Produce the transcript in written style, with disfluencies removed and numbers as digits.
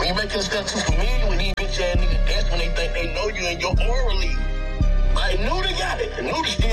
When you make yourself too familiar with these bitch ass niggas, that's when they think they know you and your aura leave. I knew they got it. I knew the